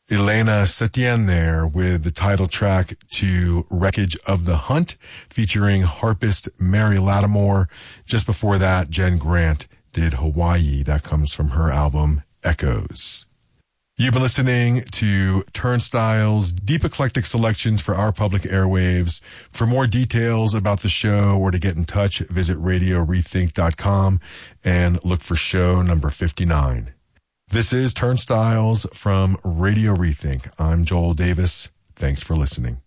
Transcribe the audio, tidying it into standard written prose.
Elena Setien there with the title track to Wreckage of the Hunt, featuring harpist Mary Lattimore. Just before that, Jen Grant did Hawaii. That comes from her album Echoes. You've been listening to Turnstile's deep eclectic selections for our public airwaves. For more details about the show or to get in touch, visit radiorethink.com and look for show number 59. This is Turnstiles from Radio Rethink. I'm Joel Davis. Thanks for listening.